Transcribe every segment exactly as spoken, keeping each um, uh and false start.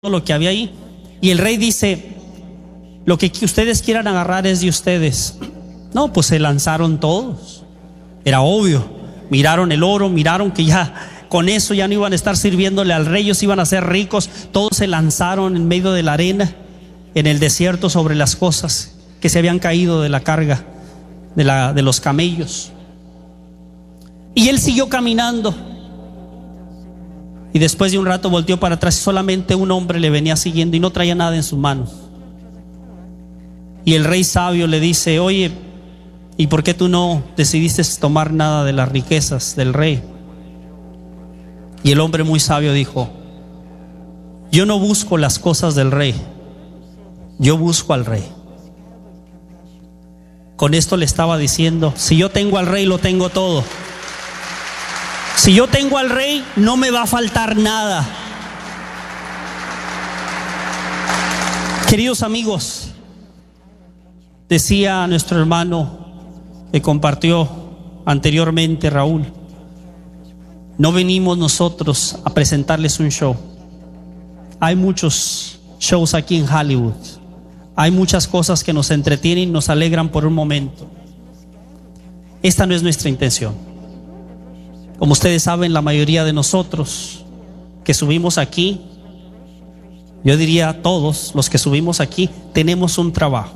lo que había ahí. Y el rey dice: lo que ustedes quieran agarrar es de ustedes. No, pues se lanzaron todos. Era obvio. Miraron el oro, miraron que ya con eso ya no iban a estar sirviéndole al rey, ellos iban a ser ricos. Todos se lanzaron en medio de la arena, en el desierto, sobre las cosas que se habían caído de la carga de, la, de los camellos. Y él siguió caminando. Y después de un rato volteó para atrás y solamente un hombre le venía siguiendo y no traía nada en sus manos. Y el rey sabio le dice: oye, ¿y por qué tú no decidiste tomar nada de las riquezas del rey? Y el hombre muy sabio dijo: yo no busco las cosas del rey, yo busco al rey. Con esto le estaba diciendo: si yo tengo al rey, lo tengo todo. Si yo tengo al rey, no me va a faltar nada. Queridos amigos, decía nuestro hermano que compartió anteriormente, Raúl, no venimos nosotros a presentarles un show. Hay muchos shows aquí en Hollywood. Hay muchas cosas que nos entretienen y nos alegran por un momento. Esta no es nuestra intención. Como ustedes saben, la mayoría de nosotros que subimos aquí, yo diría todos los que subimos aquí, tenemos un trabajo.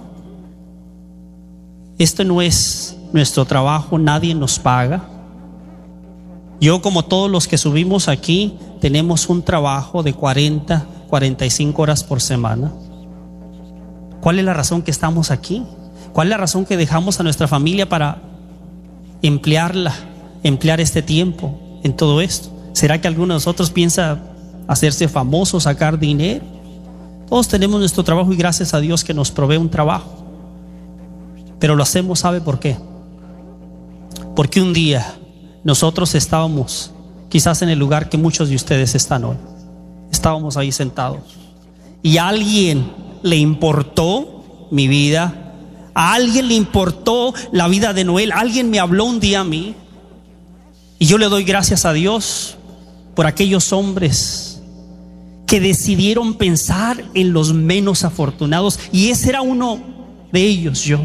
Este no es nuestro trabajo, nadie nos paga. Yo, como todos los que subimos aquí, tenemos un trabajo de cuarenta, cuarenta y cinco horas por semana. ¿Cuál es la razón que estamos aquí? ¿Cuál es la razón que dejamos a nuestra familia para emplearla, emplear este tiempo en todo esto? ¿Será que alguno de nosotros piensa hacerse famoso, sacar dinero? Todos tenemos nuestro trabajo y gracias a Dios que nos provee un trabajo. Pero lo hacemos, ¿sabe por qué? Porque un día nosotros estábamos quizás en el lugar que muchos de ustedes están hoy. Estábamos ahí sentados y a alguien le importó mi vida, a alguien le importó la vida de Noel. Alguien me habló un día a mí y yo le doy gracias a Dios por aquellos hombres que decidieron pensar en los menos afortunados, y ese era uno de ellos, yo.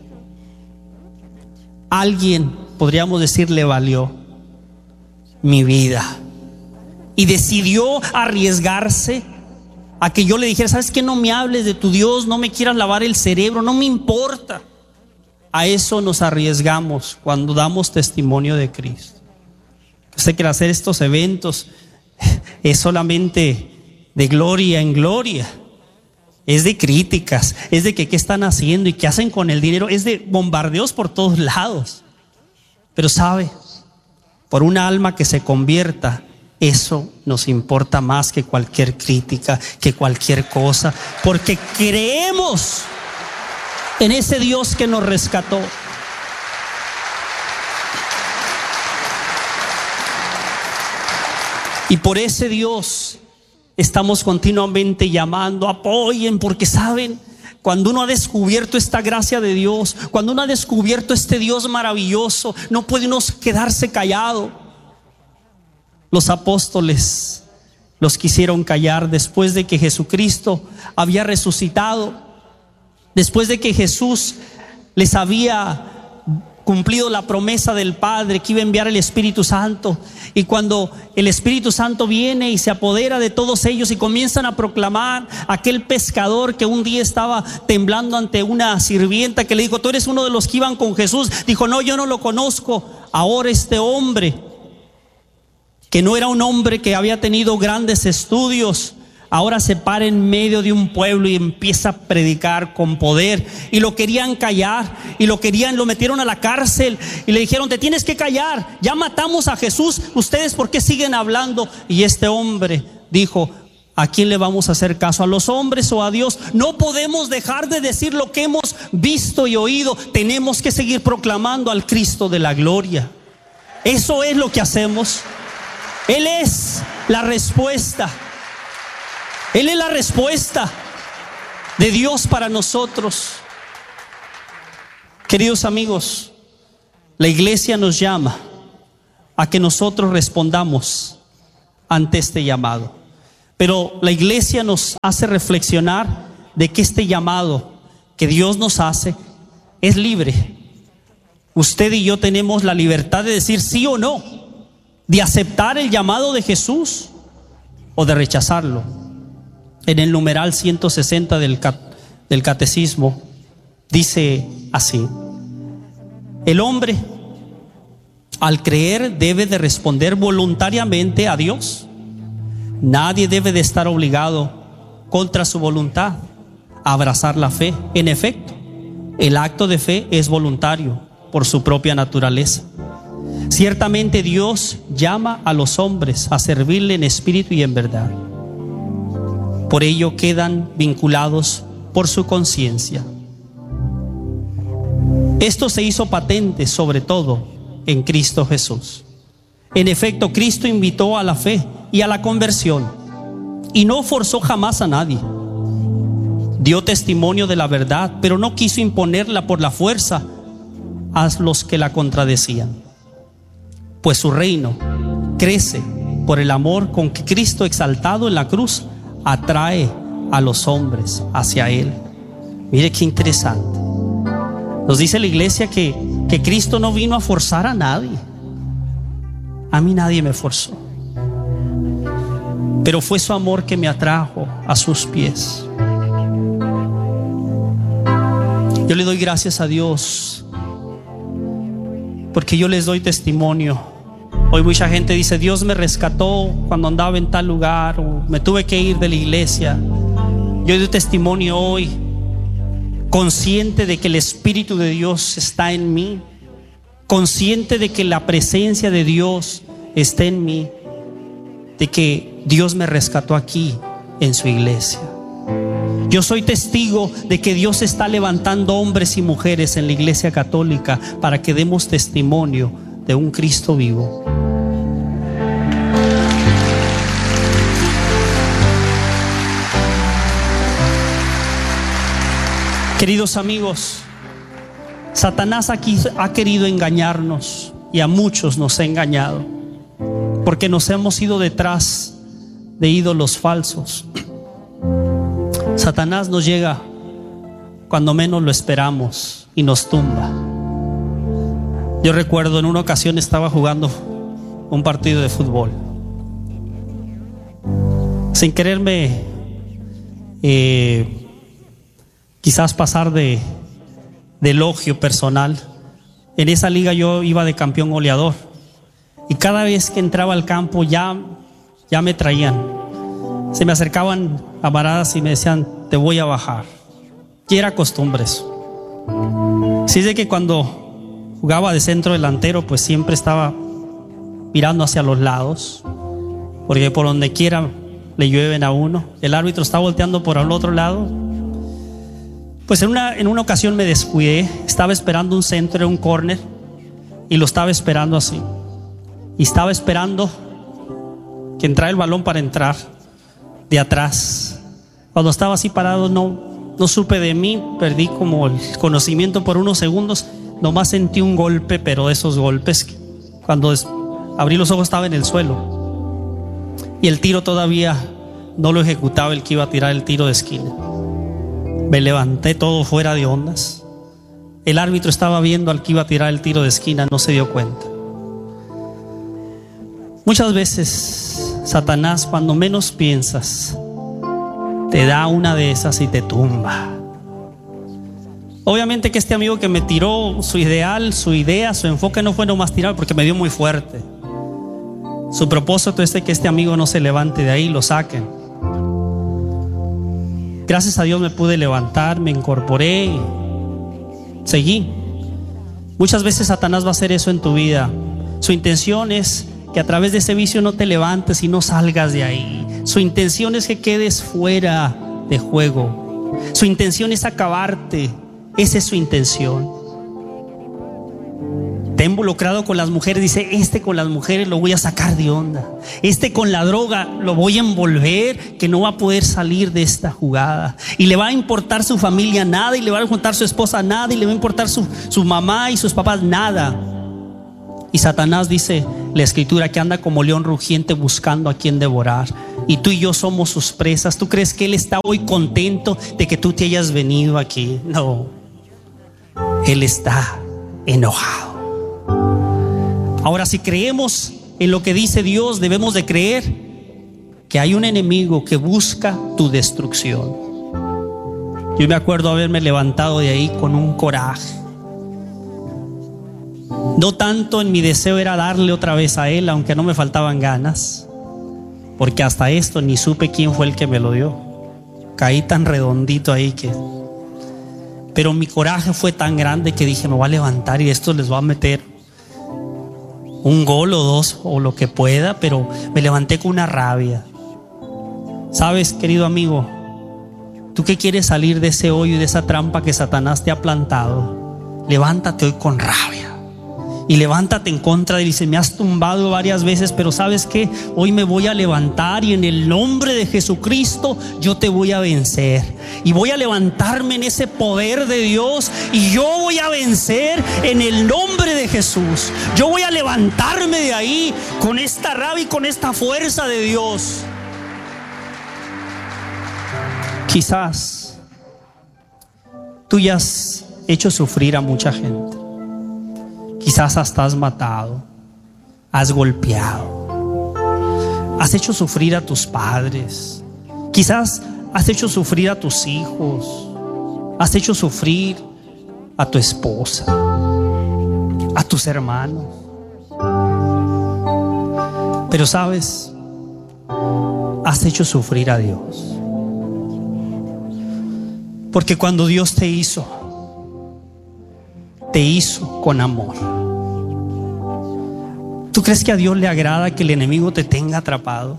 Alguien, podríamos decir, le valió mi vida y decidió arriesgarse a que yo le dijera: ¿sabes qué? No me hables de tu Dios, no me quieras lavar el cerebro, no me importa. A eso nos arriesgamos cuando damos testimonio de Cristo. Sé que al hacer estos eventos es solamente de gloria en gloria, es de críticas, es de que qué están haciendo y qué hacen con el dinero, es de bombardeos por todos lados. Pero sabe, por una alma que se convierta, eso nos importa más que cualquier crítica, que cualquier cosa, porque creemos en ese Dios que nos rescató. Y por ese Dios estamos continuamente llamando: apoyen, porque saben, cuando uno ha descubierto esta gracia de Dios, cuando uno ha descubierto este Dios maravilloso, no puede uno quedarse callado. Los apóstoles los quisieron callar después de que Jesucristo había resucitado, después de que Jesús les había cumplido la promesa del Padre que iba a enviar el Espíritu Santo. Y cuando el Espíritu Santo viene y se apodera de todos ellos y comienzan a proclamar, aquel pescador que un día estaba temblando ante una sirvienta que le dijo: tú eres uno de los que iban con Jesús, dijo: no, yo no lo conozco. Ahora este hombre, que no era un hombre que había tenido grandes estudios, ahora se para en medio de un pueblo y empieza a predicar con poder. Y lo querían callar y lo querían, lo metieron a la cárcel y le dijeron: te tienes que callar, ya matamos a Jesús, ustedes ¿por qué siguen hablando? Y este hombre dijo: ¿a quién le vamos a hacer caso? ¿A los hombres o a Dios? No podemos dejar de decir lo que hemos visto y oído, tenemos que seguir proclamando al Cristo de la gloria. Eso es lo que hacemos. Él es la respuesta. Él es la respuesta de Dios para nosotros. Queridos amigos, la iglesia nos llama a que nosotros respondamos ante este llamado. Pero la iglesia nos hace reflexionar de que este llamado que Dios nos hace es libre. Usted y yo tenemos la libertad de decir sí o no, de aceptar el llamado de Jesús o de rechazarlo. En el numeral ciento sesenta del, del catecismo dice así: el hombre al creer debe de responder voluntariamente a Dios. Nadie debe de estar obligado contra su voluntad a abrazar la fe. En efecto, el acto de fe es voluntario por su propia naturaleza. Ciertamente Dios llama a los hombres a servirle en espíritu y en verdad. Por ello quedan vinculados por su conciencia. Esto se hizo patente sobre todo en Cristo Jesús. En efecto, Cristo invitó a la fe y a la conversión y no forzó jamás a nadie. Dio testimonio de la verdad, pero no quiso imponerla por la fuerza a los que la contradecían. Pues su reino crece por el amor con que Cristo, exaltado en la cruz, atrae a los hombres hacia Él. Mire qué interesante. Nos dice la iglesia que, que Cristo no vino a forzar a nadie. A mí nadie me forzó, pero fue su amor que me atrajo a sus pies. Yo le doy gracias a Dios porque yo les doy testimonio. Hoy mucha gente dice: Dios me rescató cuando andaba en tal lugar, o me tuve que ir de la iglesia. Yo doy testimonio hoy, consciente de que el Espíritu de Dios está en mí, consciente de que la presencia de Dios está en mí, de que Dios me rescató aquí en su iglesia. Yo soy testigo de que Dios está levantando hombres y mujeres en la iglesia católica para que demos testimonio de un Cristo vivo. Queridos amigos, Satanás aquí ha querido engañarnos y a muchos nos ha engañado porque nos hemos ido detrás de ídolos falsos. Satanás nos llega cuando menos lo esperamos y nos tumba. Yo recuerdo en una ocasión estaba jugando un partido de fútbol. Sin quererme eh, quizás pasar de, de elogio personal, en esa liga yo iba de campeón goleador y cada vez que entraba al campo ya, ya me traían. Se me acercaban camaradas y me decían: te voy a bajar. Y era costumbre eso. Así de que cuando jugaba de centro delantero, pues siempre estaba mirando hacia los lados, porque por donde quiera le llueven a uno. El árbitro está volteando por el otro lado. Pues en una, en una ocasión me descuidé. Estaba esperando un centro, era un córner, y lo estaba esperando así. Y estaba esperando que entrara el balón para entrar de atrás. Cuando estaba así parado, no, no supe de mí, perdí como el conocimiento por unos segundos. Nomás sentí un golpe, pero de esos golpes, cuando des- abrí los ojos estaba en el suelo y el tiro todavía no lo ejecutaba el que iba a tirar el tiro de esquina. Me levanté todo fuera de ondas. El árbitro estaba viendo al que iba a tirar el tiro de esquina, no se dio cuenta. Muchas veces Satanás, cuando menos piensas, te da una de esas y te tumba. Obviamente que este amigo que me tiró, su ideal, su idea, su enfoque no fue nomás tirar, porque me dio muy fuerte. Su propósito es de que este amigo no se levante de ahí, lo saquen. Gracias a Dios me pude levantar, me incorporé y seguí. Muchas veces Satanás va a hacer eso en tu vida. Su intención es que a través de ese vicio no te levantes y no salgas de ahí. Su intención es que quedes fuera de juego. Su intención es acabarte. Esa es su intención. Te ha involucrado con las mujeres. Dice: este con las mujeres lo voy a sacar de onda. Este con la droga lo voy a envolver, que no va a poder salir de esta jugada. Y le va a importar su familia nada, y le va a importar su esposa nada, y le va a importar su, su mamá y sus papás nada. Y Satanás, dice la escritura, que anda como león rugiente buscando a quien devorar. y tú y yo somos sus presas. ¿Tú crees que Él está hoy contento de que tú te hayas venido aquí? No, Él está enojado. Ahora, si creemos en lo que dice Dios, debemos de creer que hay un enemigo que busca tu destrucción. Yo me acuerdo haberme levantado de ahí con un coraje. No tanto en mi deseo era darle otra vez a Él, aunque no me faltaban ganas, porque hasta esto ni supe quién fue el que me lo dio. Caí tan redondito ahí que... Pero mi coraje fue tan grande que dije, me voy a levantar y esto les va a meter un gol o dos o lo que pueda, pero me levanté con una rabia. ¿Sabes, querido amigo? Tú que quieres salir de ese hoyo y de esa trampa que Satanás te ha plantado, levántate hoy con rabia. Y levántate en contra de él. Dice, me has tumbado varias veces, pero ¿sabes qué? Hoy me voy a levantar y en el nombre de Jesucristo yo te voy a vencer. Y voy a levantarme en ese poder de Dios y yo voy a vencer en el nombre de Jesús. Yo voy a levantarme de ahí con esta rabia y con esta fuerza de Dios. Quizás tú ya has hecho sufrir a mucha gente. Quizás hasta has matado, has golpeado, has hecho sufrir a tus padres, quizás has hecho sufrir a tus hijos, has hecho sufrir a tu esposa, a tus hermanos. Pero sabes, has hecho sufrir a Dios. Porque cuando Dios te hizo, te hizo con amor. ¿Tú crees que a Dios le agrada que el enemigo te tenga atrapado?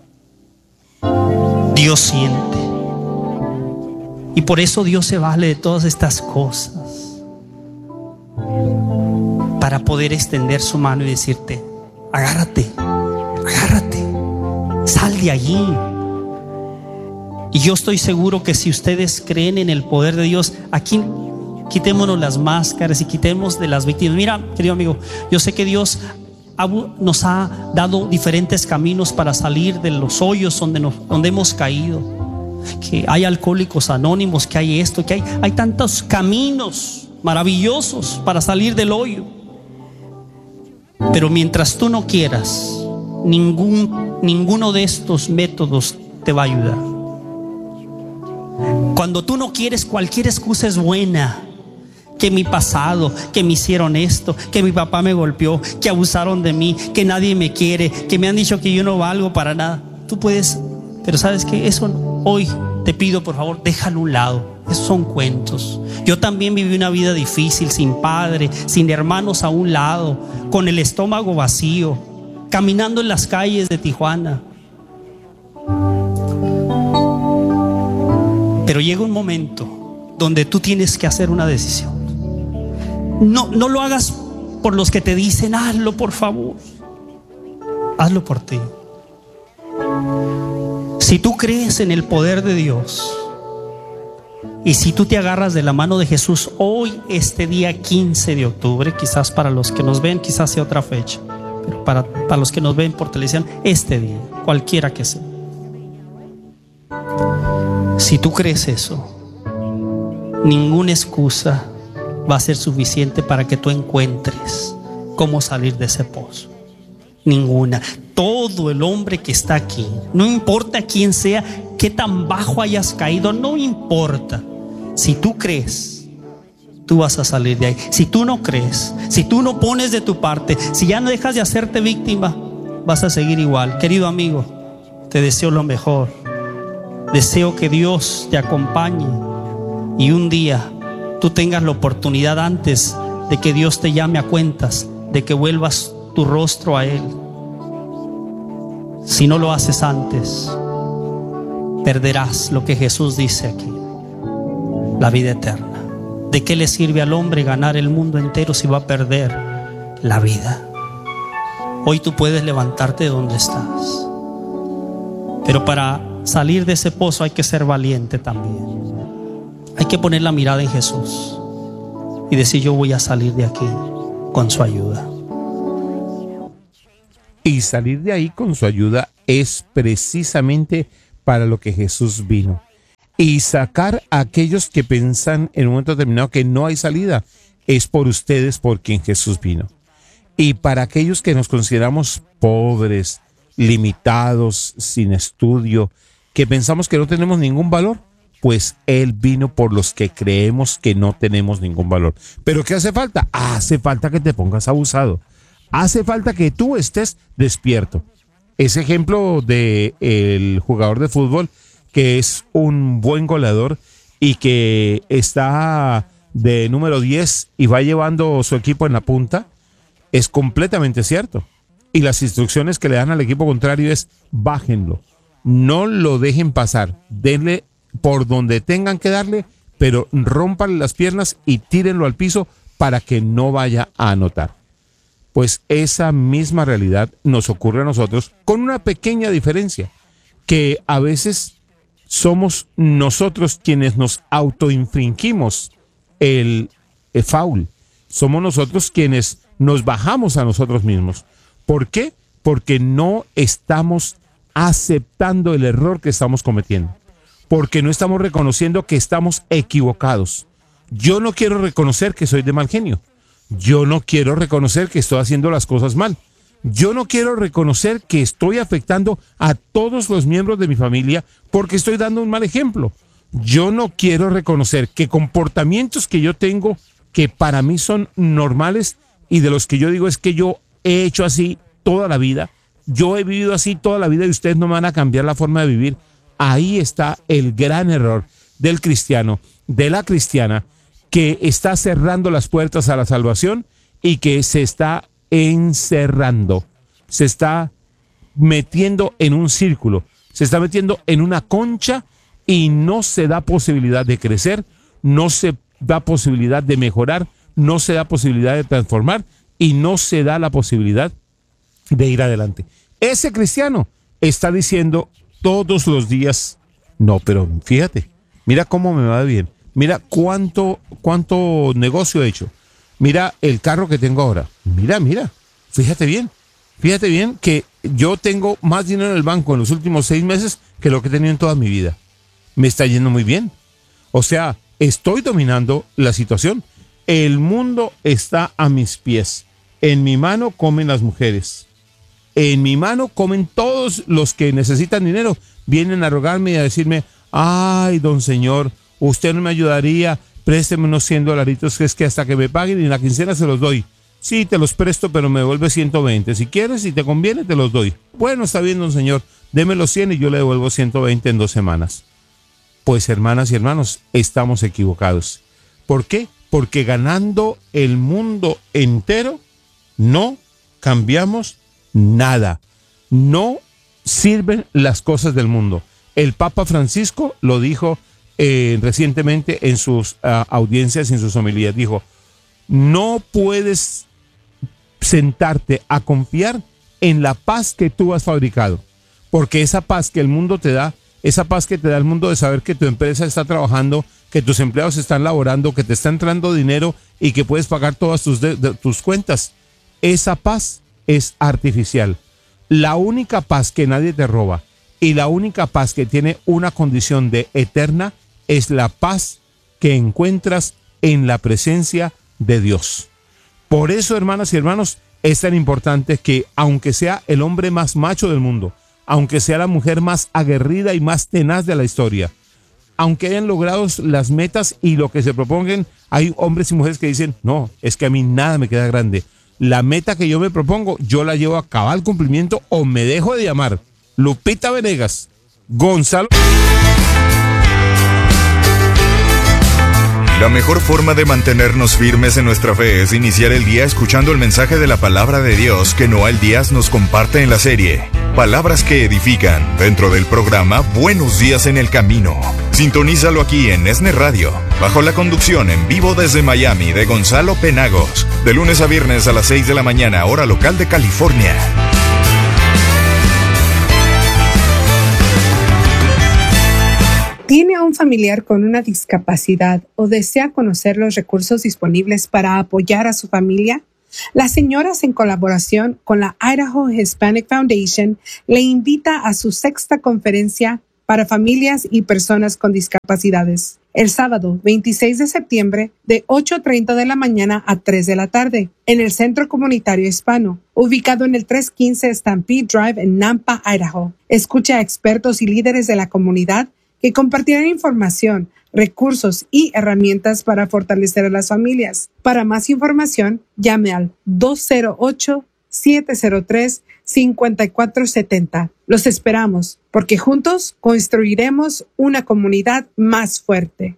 Dios siente. Y por eso Dios se vale de todas estas cosas para poder extender su mano y decirte, agárrate, agárrate, sal de allí. Y yo estoy seguro que si ustedes creen en el poder de Dios, aquí quitémonos las máscaras y quitemos de las víctimas. Mira, querido amigo, yo sé que Dios nos ha dado diferentes caminos para salir de los hoyos donde, nos, donde hemos caído. Que hay alcohólicos anónimos, que hay esto, que hay, hay tantos caminos maravillosos para salir del hoyo. Pero mientras tú no quieras, ningún, ninguno de estos métodos te va a ayudar. Cuando tú no quieres, cualquier excusa es buena. Que mi pasado, que me hicieron esto, que mi papá me golpeó, que abusaron de mí, que nadie me quiere, que me han dicho que yo no valgo para nada. Tú puedes, pero sabes que eso hoy te pido, por favor, déjalo a un lado. Esos son cuentos. Yo también viví una vida difícil, sin padre, sin hermanos a un lado, con el estómago vacío, caminando en las calles de Tijuana. Pero llega un momento donde tú tienes que hacer una decisión. No, no lo hagas por los que te dicen, hazlo por favor. Hazlo por ti. Si tú crees en el poder de Dios y si tú te agarras de la mano de Jesús hoy, este día quince de octubre, quizás para los que nos ven, quizás sea otra fecha, pero para, para los que nos ven por televisión, este día, cualquiera que sea. Si tú crees eso, ninguna excusa va a ser suficiente para que tú encuentres cómo salir de ese pozo. Ninguna. Todo el hombre que está aquí, no importa quién sea, qué tan bajo hayas caído, no importa. Si tú crees, tú vas a salir de ahí. Si tú no crees, si tú no pones de tu parte, si ya no dejas de hacerte víctima, vas a seguir igual. Querido amigo, te deseo lo mejor. Deseo que Dios te acompañe y un día tú tengas la oportunidad, antes de que Dios te llame a cuentas, de que vuelvas tu rostro a Él. Si no lo haces antes, perderás lo que Jesús dice aquí, la vida eterna. ¿De qué le sirve al hombre ganar el mundo entero si va a perder la vida? Hoy tú puedes levantarte de donde estás, pero para salir de ese pozo hay que ser valiente también. Hay que poner la mirada en Jesús y decir, yo voy a salir de aquí con su ayuda. Y salir de ahí con su ayuda es precisamente para lo que Jesús vino. Y sacar a aquellos que piensan en un momento determinado que no hay salida, es por ustedes por quien Jesús vino. Y para aquellos que nos consideramos pobres, limitados, sin estudio, que pensamos que no tenemos ningún valor, pues Él vino por los que creemos que no tenemos ningún valor. ¿Pero qué hace falta? Hace falta que te pongas abusado. Hace falta que tú estés despierto. Ese ejemplo de el jugador de fútbol que es un buen goleador y que está de número diez y va llevando su equipo en la punta, es completamente cierto. Y las instrucciones que le dan al equipo contrario es: bájenlo, no lo dejen pasar, denle por donde tengan que darle, pero rómpanle las piernas y tírenlo al piso para que no vaya a anotar. Pues esa misma realidad nos ocurre a nosotros, con una pequeña diferencia, que a veces somos nosotros quienes nos autoinfringimos el, el foul. Somos nosotros quienes nos bajamos a nosotros mismos. ¿Por qué? Porque no estamos aceptando el error que estamos cometiendo. Porque no estamos reconociendo que estamos equivocados. Yo no quiero reconocer que soy de mal genio. Yo no quiero reconocer que estoy haciendo las cosas mal. Yo no quiero reconocer que estoy afectando a todos los miembros de mi familia porque estoy dando un mal ejemplo. Yo no quiero reconocer que comportamientos que yo tengo, que para mí son normales y de los que yo digo es que yo he hecho así toda la vida, yo he vivido así toda la vida y ustedes no me van a cambiar la forma de vivir. Ahí está el gran error del cristiano, de la cristiana, que está cerrando las puertas a la salvación y que se está encerrando, se está metiendo en un círculo, se está metiendo en una concha y no se da posibilidad de crecer, no se da posibilidad de mejorar, no se da posibilidad de transformar y no se da la posibilidad de ir adelante. Ese cristiano está diciendo todos los días: no, pero fíjate, mira cómo me va bien. Mira cuánto, cuánto negocio he hecho. Mira el carro que tengo ahora. Mira, mira. Fíjate bien. Fíjate bien que yo tengo más dinero en el banco en los últimos seis meses que lo que he tenido en toda mi vida. Me está yendo muy bien. O sea, estoy dominando la situación. El mundo está a mis pies. En mi mano comen las mujeres. En mi mano comen todos los que necesitan dinero. Vienen a rogarme y a decirme: ay, don señor, usted no me ayudaría, présteme unos cien dolaritos, que es que hasta que me paguen y en la quincena se los doy. Sí, te los presto, pero me devuelve ciento veinte. Si quieres, si te conviene, te los doy. Bueno, está bien, don señor, deme los cien y yo le devuelvo ciento veinte en dos semanas. Pues, hermanas y hermanos, estamos equivocados. ¿Por qué? Porque ganando el mundo entero, no cambiamos nada. No sirven las cosas del mundo. El Papa Francisco lo dijo Eh, recientemente en sus uh, audiencias y en sus homilías. Dijo: no puedes sentarte a confiar en la paz que tú has fabricado, porque esa paz que el mundo te da, esa paz que te da el mundo de saber que tu empresa está trabajando, que tus empleados están laborando, que te está entrando dinero y que puedes pagar todas tus, de, de, tus cuentas, esa paz es artificial. La única paz que nadie te roba y la única paz que tiene una condición de eterna es la paz que encuentras en la presencia de Dios. Por eso, hermanas y hermanos, es tan importante que, aunque sea el hombre más macho del mundo, aunque sea la mujer más aguerrida y más tenaz de la historia, aunque hayan logrado las metas y lo que se propongan, hay hombres y mujeres que dicen: no, es que a mí nada me queda grande. La meta que yo me propongo, yo la llevo a cabal cumplimiento o me dejo de llamar Lupita Venegas, Gonzalo. La mejor forma de mantenernos firmes en nuestra fe es iniciar el día escuchando el mensaje de la palabra de Dios que Noel Díaz nos comparte en la serie Palabras que Edifican, dentro del programa Buenos Días en el Camino. Sintonízalo aquí en Esne Radio, bajo la conducción en vivo desde Miami de Gonzalo Penagos, de lunes a viernes a las seis de la mañana, hora local de California. ¿Tiene a un familiar con una discapacidad o desea conocer los recursos disponibles para apoyar a su familia? Las señoras, en colaboración con la Idaho Hispanic Foundation, le invita a su sexta conferencia para familias y personas con discapacidades, el sábado veintiséis de septiembre de ocho treinta de la mañana a tres de la tarde, en el Centro Comunitario Hispano, ubicado en el trescientos quince Stampede Drive en Nampa, Idaho. Escucha a expertos y líderes de la comunidad que compartirán información, recursos y herramientas para fortalecer a las familias. Para más información, llame al dos cero ocho, siete cero tres, cinco cuatro siete cero. Los esperamos, porque juntos construiremos una comunidad más fuerte.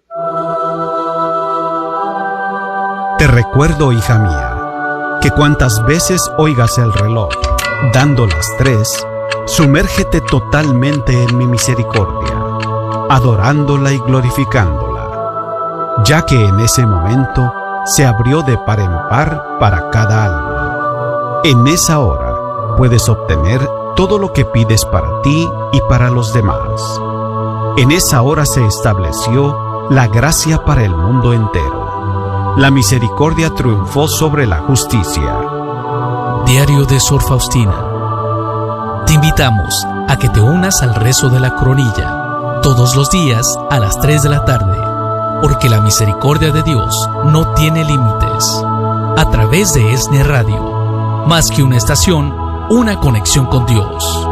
Te recuerdo, hija mía, que cuantas veces oigas el reloj dando las tres, sumérgete totalmente en mi misericordia, adorándola y glorificándola, ya que en ese momento se abrió de par en par para cada alma. En esa hora puedes obtener todo lo que pides para ti y para los demás. En esa hora se estableció la gracia para el mundo entero. La misericordia triunfó sobre la justicia. Diario de Sor Faustina. Te invitamos a que te unas al rezo de la coronilla todos los días a las tres de la tarde, porque la misericordia de Dios no tiene límites. A través de ESNE Radio, más que una estación, una conexión con Dios.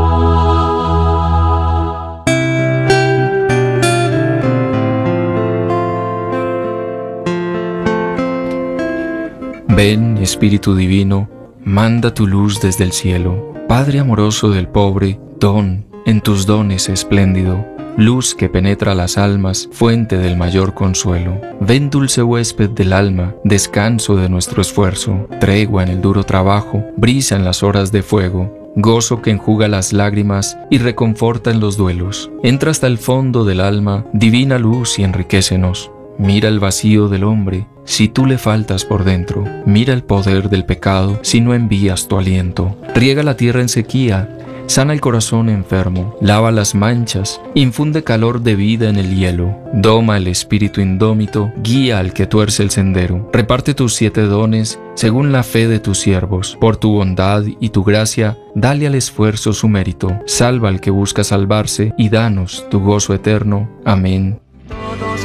Ven, Espíritu Divino, manda tu luz desde el cielo. Padre amoroso del pobre, don en tus dones espléndido, luz que penetra las almas, fuente del mayor consuelo. Ven, dulce huésped del alma, descanso de nuestro esfuerzo, tregua en el duro trabajo, brisa en las horas de fuego, gozo que enjuga las lágrimas y reconforta en los duelos. Entra hasta el fondo del alma, divina luz, y enriquécenos. Mira el vacío del hombre, si tú le faltas por dentro. Mira el poder del pecado, si no envías tu aliento. Riega la tierra en sequía, sana el corazón enfermo, lava las manchas, infunde calor de vida en el hielo, doma el espíritu indómito, guía al que tuerce el sendero. Reparte tus siete dones según la fe de tus siervos. Por tu bondad y tu gracia, dale al esfuerzo su mérito. Salva al que busca salvarse y danos tu gozo eterno. Amén. Todos